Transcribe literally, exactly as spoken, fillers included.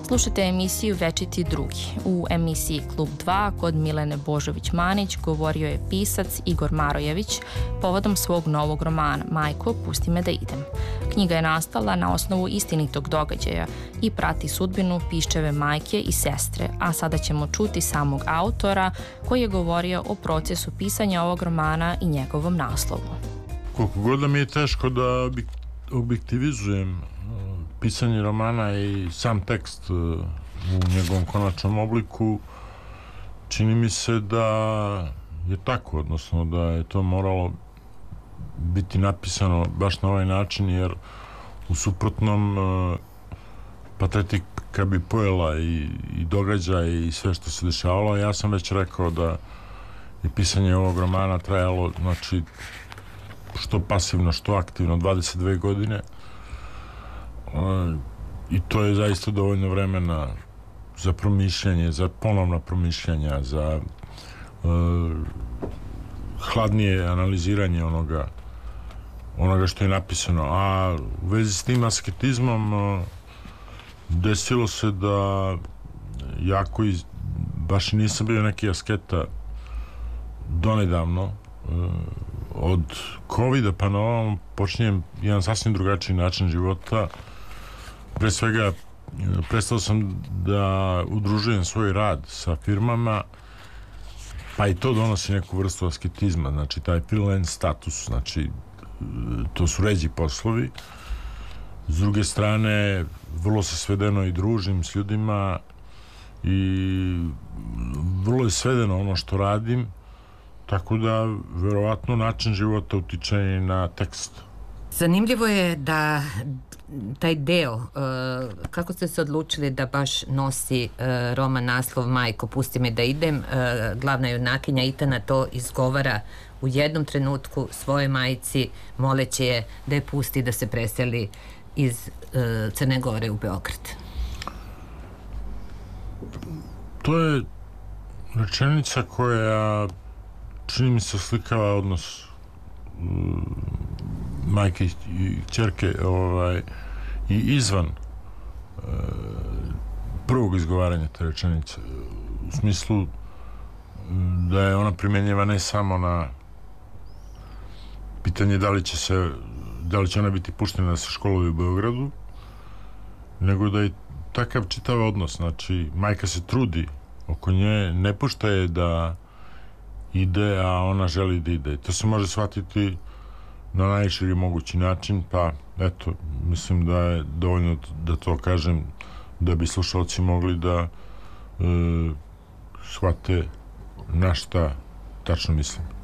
Slušajte emisiju Večiti drugi. U emisiji Klub dva kod Milene Božović-Manić govorio je pisac Igor Marojević povodom svog novog romana Majko, pusti me da idem. Knjiga je nastala na osnovu istinitog događaja i prati sudbinu Piščeve majke i sestre, a sada ćemo čuti samog autora koji je govorio o procesu pisanja ovog romana i njegovom naslovu. Koliko god da mi je teško da objektivizujem pisanje romana i sam tekst u njegovom konačnom obliku, čini mi se da je tako, odnosno da je to moralo biti napisano baš na ovaj način, jer u suprotnom patetika bi pojela i, i događaj i sve što se dešavalo. Ja sam već rekao da je pisanje ovog romana trajalo, znači, što pasivno, što aktivno, dvadeset dve godine. I to je zaista dovoljno vremena za promišljanje, za ponovna promišljanja, za uh, hladnije analiziranje onoga onoga što je napisano. A u vezi s tim asketizmom uh, desilo se da ja koji baš i nisam bio neki asketa donedavno, uh, od covida pa na ovom počinjem jedan sasvim drugačiji način života. Pre svega, prestao sam da udružujem svoj rad sa firmama, pa i to donosi neku vrstu asketizma, znači taj freelance status, znači to su ređi poslovi. S druge strane, vrlo se svedeno i družim s ljudima i vrlo je svedeno ono što radim, tako da verovatno način života utiče i na tekst. Zanimljivo je da taj deo, kako ste se odlučili da baš nosi roman naslov Majko, pusti me da idem, glavna junakinja Itana to izgovara u jednom trenutku svojoj majci, moleći je da je pusti da se preseli iz Crne Gore u Beograd. To je rečenica koja, čini mi se, slikava odnos majke i ćerke ovaj, i izvan e, prvog izgovaranja te rečenice, u smislu da je ona primjenjiva ne samo na pitanje da li će se da li će ona biti puštena da se školuje u Beogradu, nego da je takav čitav odnos, znači majka se trudi oko nje, ne pušta je da ide, a ona želi da ide. To se može shvatiti na najširi mogući način, pa eto, mislim da je dovoljno da to kažem da bi slušalci mogli da e, shvate na šta tačno mislim.